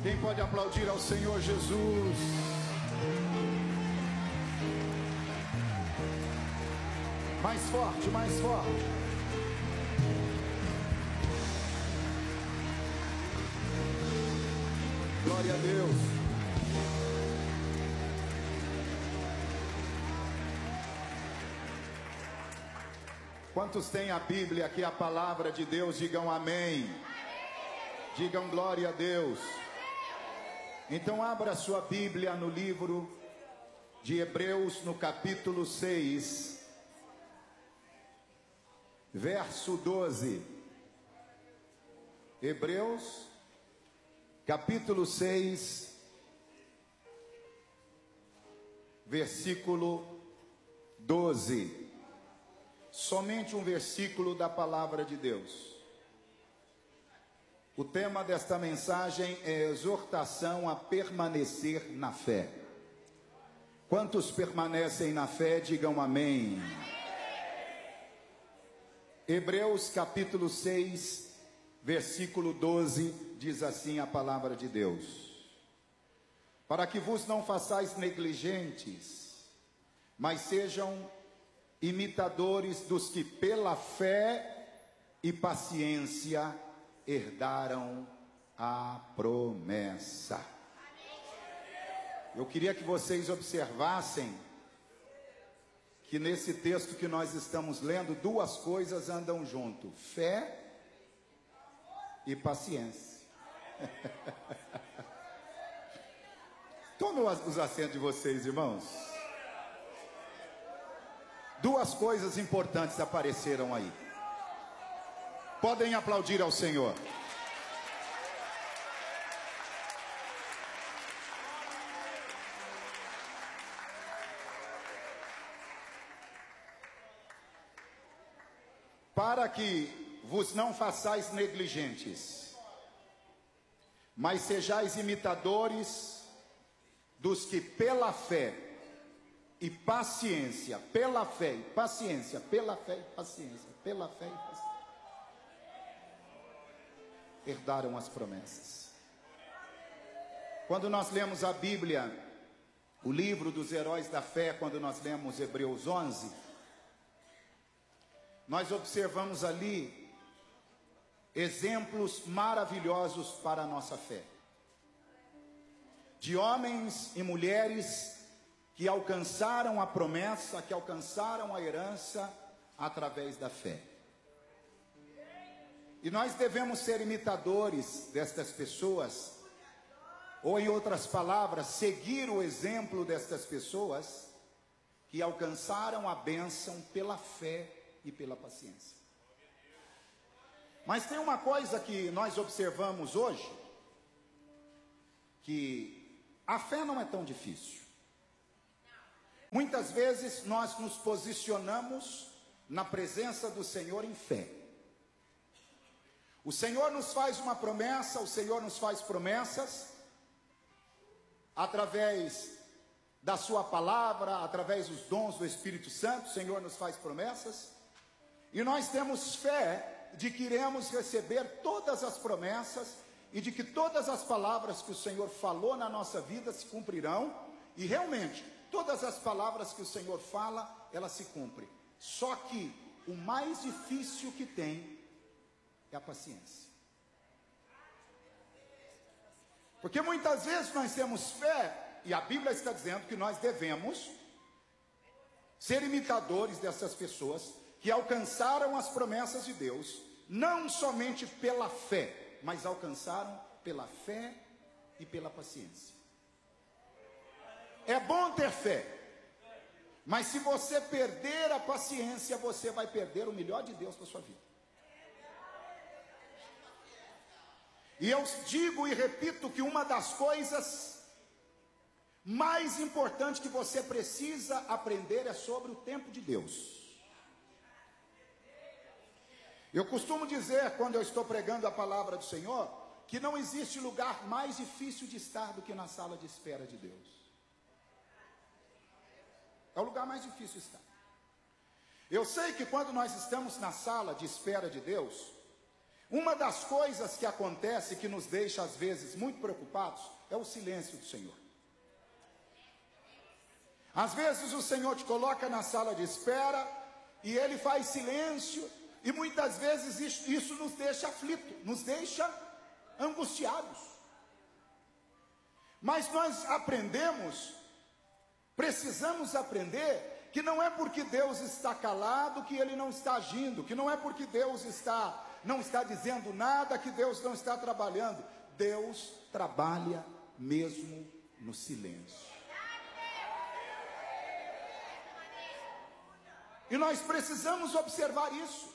Quem pode aplaudir ao Senhor Jesus? Mais forte, mais forte. Glória a Deus. Quantos têm a Bíblia aqui, a palavra de Deus? Digam amém. Digam glória a Deus. Então abra sua Bíblia no livro de Hebreus, no capítulo 6, verso 12. Hebreus, capítulo 6, versículo 12. Somente um versículo da palavra de Deus. O tema desta mensagem é exortação a permanecer na fé. Quantos permanecem na fé, digam amém. Hebreus capítulo 6, versículo 12, diz assim a palavra de Deus: para que vos não façais negligentes, mas sejam imitadores dos que pela fé e paciência herdaram a promessa. Eu queria que vocês observassem que nesse texto que nós estamos lendo, duas coisas andam junto: fé e paciência. Tomem os assentos de vocês, irmãos. Duas coisas importantes apareceram aí. Podem aplaudir ao Senhor. Para que vos não façais negligentes, mas sejais imitadores dos que pela fé e paciência, pela fé e paciência, pela fé e paciência, pela fé e paciência, herdaram as promessas. Quando nós lemos a Bíblia, o livro dos heróis da fé, quando nós lemos Hebreus 11, nós observamos ali exemplos maravilhosos para a nossa fé, de homens e mulheres que alcançaram a promessa, que alcançaram a herança através da fé. E nós devemos ser imitadores destas pessoas, ou em outras palavras, seguir o exemplo destas pessoas que alcançaram a bênção pela fé e pela paciência. Mas tem uma coisa que nós observamos hoje, que a fé não é tão difícil. Muitas vezes nós nos posicionamos na presença do Senhor em fé. O Senhor nos faz uma promessa, o Senhor nos faz promessas através da sua palavra, através dos dons do Espírito Santo. O Senhor nos faz promessas e nós temos fé de que iremos receber todas as promessas e de que todas as palavras que o Senhor falou na nossa vida se cumprirão. E realmente todas as palavras que o Senhor fala, elas se cumprem. Só que o mais difícil que tem é a paciência. Porque muitas vezes nós temos fé, e a Bíblia está dizendo que nós devemos ser imitadores dessas pessoas que alcançaram as promessas de Deus, não somente pela fé, mas alcançaram pela fé e pela paciência. É bom ter fé, mas se você perder a paciência, você vai perder o melhor de Deus para a sua vida. E eu digo e repito que uma das coisas mais importantes que você precisa aprender é sobre o tempo de Deus. Eu costumo dizer, quando eu estou pregando a palavra do Senhor, que não existe lugar mais difícil de estar do que na sala de espera de Deus. É o lugar mais difícil de estar. Eu sei que quando nós estamos na sala de espera de Deus, Uma das coisas que acontece que nos deixa às vezes muito preocupados é o silêncio do Senhor. Às vezes o Senhor te coloca na sala de espera e Ele faz silêncio, e muitas vezes isso nos deixa aflitos, nos deixa angustiados. Mas nós precisamos aprender que não é porque Deus está calado que Ele não está agindo, que não é porque Deus não está dizendo nada que Deus não está trabalhando. Deus trabalha mesmo no silêncio. E nós precisamos observar isso.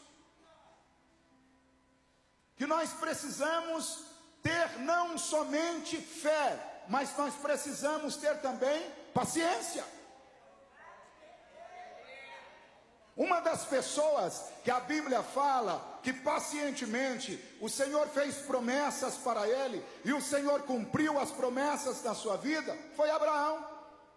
Que nós precisamos ter não somente fé, mas nós precisamos ter também paciência. Uma das pessoas que a Bíblia fala que pacientemente o Senhor fez promessas para ele e o Senhor cumpriu as promessas na sua vida foi Abraão.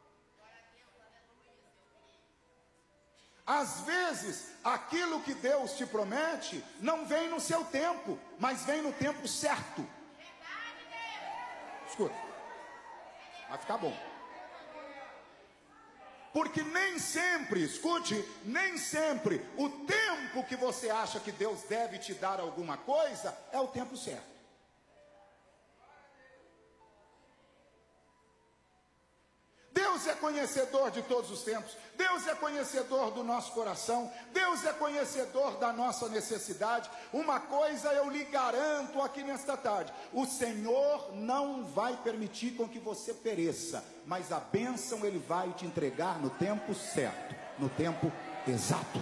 Às vezes, aquilo que Deus te promete não vem no seu tempo, mas vem no tempo certo. Escuta, vai ficar bom. Porque nem sempre, escute, nem sempre o tempo que você acha que Deus deve te dar alguma coisa é o tempo certo. Deus é conhecedor de todos os tempos. Deus é conhecedor do nosso coração. Deus é conhecedor da nossa necessidade. Uma coisa eu lhe garanto aqui nesta tarde: o Senhor não vai permitir com que você pereça, mas a bênção Ele vai te entregar no tempo certo, no tempo exato.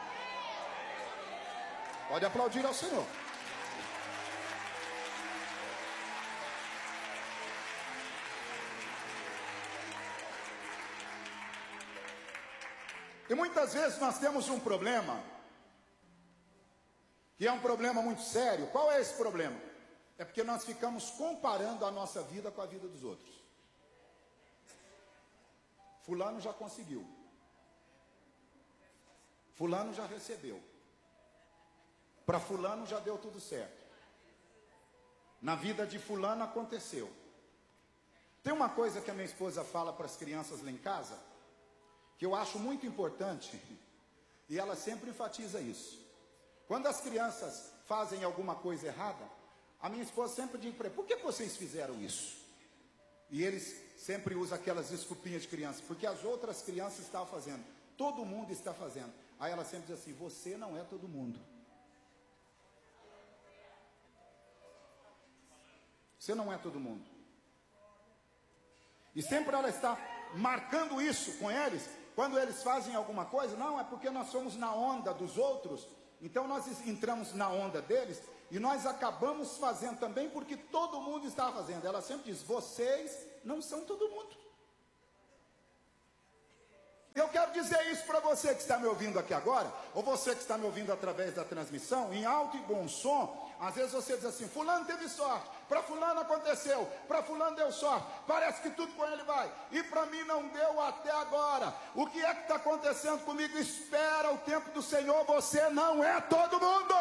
Pode aplaudir ao Senhor. E muitas vezes nós temos um problema, que é um problema muito sério. Qual é esse problema? É porque nós ficamos comparando a nossa vida com a vida dos outros. Fulano já conseguiu. Fulano já recebeu. Para fulano já deu tudo certo. Na vida de fulano aconteceu. Tem uma coisa que a minha esposa fala para as crianças lá em casa, que eu acho muito importante, e ela sempre enfatiza isso. Quando as crianças fazem alguma coisa errada, a minha esposa sempre diz para ele: por que vocês fizeram isso? E eles sempre usam aquelas desculpinhas de criança, porque as outras crianças estavam fazendo, todo mundo está fazendo. Aí ela sempre diz assim: você não é todo mundo. Você não é todo mundo. E sempre ela está marcando isso com eles. Quando eles fazem alguma coisa, não, é porque nós somos na onda dos outros, então nós entramos na onda deles, e nós acabamos fazendo também porque todo mundo está fazendo. Ela sempre diz: vocês não são todo mundo. Eu quero dizer isso para você que está me ouvindo aqui agora, ou você que está me ouvindo através da transmissão, em alto e bom som. Às vezes você diz assim: fulano teve sorte, para fulano aconteceu, para fulano deu sorte, parece que tudo com ele vai, e para mim não deu até agora. O que é que está acontecendo comigo? Espera o tempo do Senhor, você não é todo mundo.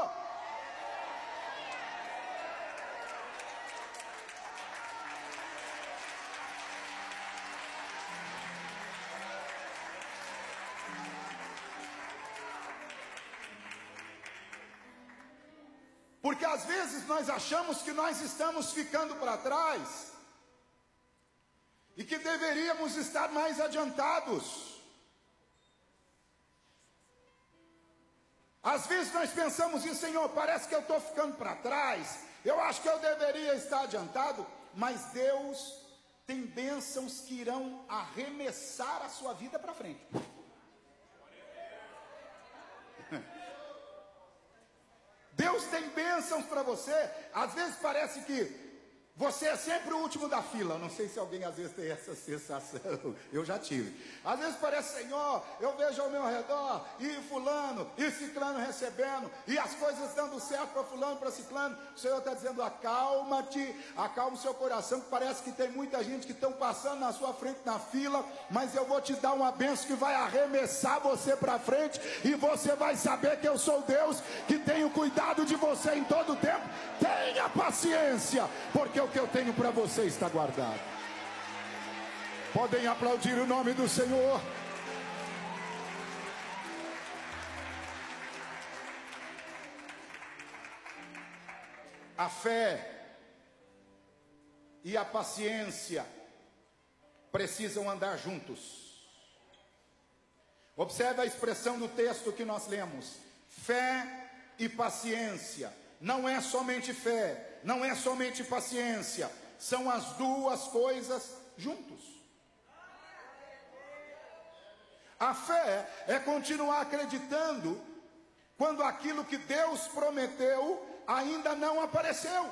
Porque às vezes nós achamos que nós estamos ficando para trás e que deveríamos estar mais adiantados. Às vezes nós pensamos isso: Senhor, parece que eu estou ficando para trás, eu acho que eu deveria estar adiantado. Mas Deus tem bênçãos que irão arremessar a sua vida para frente. Deus tem bênçãos para você. Às vezes parece que Você é sempre o último da fila. Não sei se alguém às vezes tem essa sensação. Eu já tive. Às vezes parece, Senhor, eu vejo ao meu redor, e fulano, e ciclano recebendo, e as coisas dando certo para fulano, para ciclano. O Senhor está dizendo, acalma-te, acalma o seu coração, que parece que tem muita gente que estão passando na sua frente na fila, mas eu vou te dar uma bênção que vai arremessar você para frente, e você vai saber que eu sou Deus, que tenho cuidado de você em todo o tempo. Tenha paciência, porque o que eu tenho para você está guardado. Podem aplaudir o nome do Senhor. A fé e a paciência precisam andar juntos. Observe a expressão do texto que nós lemos: fé e paciência. Não é somente fé, não é somente paciência, são as duas coisas juntos. A fé é continuar acreditando quando aquilo que Deus prometeu ainda não apareceu.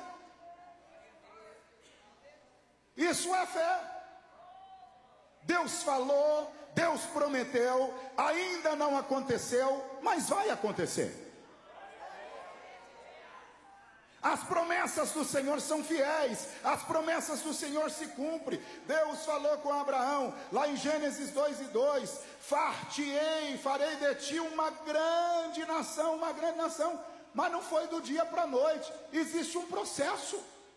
Isso é fé. Deus falou, Deus prometeu, ainda não aconteceu, mas vai acontecer. As promessas do Senhor são fiéis, as promessas do Senhor se cumprem. Deus falou com Abraão, lá em Gênesis 2:2, far-te-ei, farei de ti uma grande nação, mas não foi do dia para a noite, existe um processo.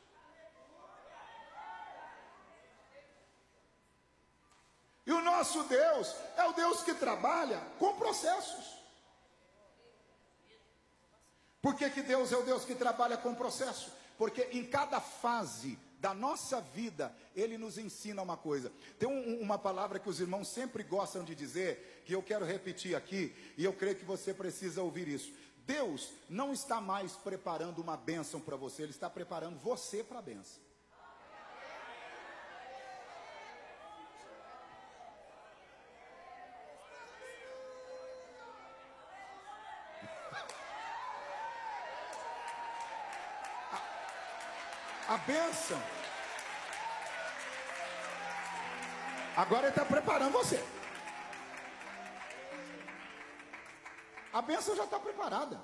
E o nosso Deus é o Deus que trabalha com processos. Por que Deus é o Deus que trabalha com processo? Porque em cada fase da nossa vida, Ele nos ensina uma coisa. Tem uma palavra que os irmãos sempre gostam de dizer, que eu quero repetir aqui, e eu creio que você precisa ouvir isso. Deus não está mais preparando uma bênção para você, Ele está preparando você para a bênção. A bênção. Agora Ele está preparando você. A bênção já está preparada.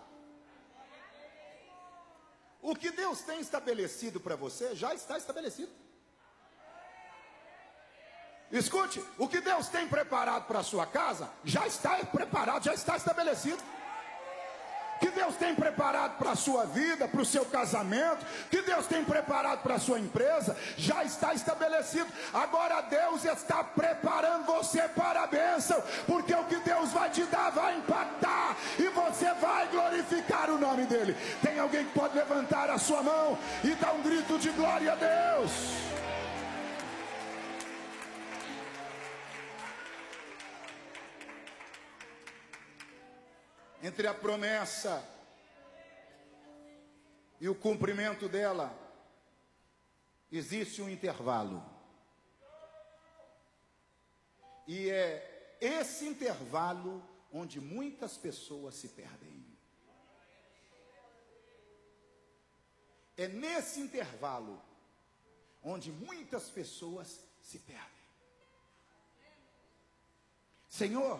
O que Deus tem estabelecido para você já está estabelecido. Escute, o que Deus tem preparado para a sua casa já está preparado, já está estabelecido. Que Deus tem preparado para a sua vida, para o seu casamento, que Deus tem preparado para a sua empresa, já está estabelecido. Agora Deus está preparando você para a bênção, porque o que Deus vai te dar vai impactar, e você vai glorificar o nome dEle. Tem alguém que pode levantar a sua mão e dar um grito de glória a Deus? Entre a promessa e o cumprimento dela, existe um intervalo. E é esse intervalo onde muitas pessoas se perdem. É nesse intervalo onde muitas pessoas se perdem. Senhor,